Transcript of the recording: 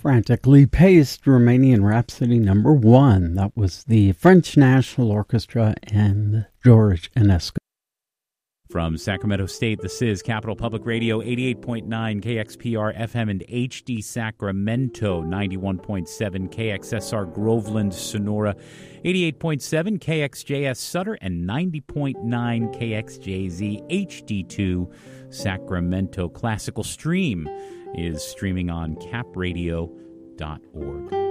Frantically paced Romanian Rhapsody #1. That was the French National Orchestra and George Enescu. From Sacramento State, this is Capital Public Radio, 88.9 KXPR FM and HD Sacramento, 91.7 KXSR Groveland, Sonora, 88.7 KXJS Sutter, and 90.9 KXJZ HD2 Sacramento. Classical Stream is streaming on capradio.org.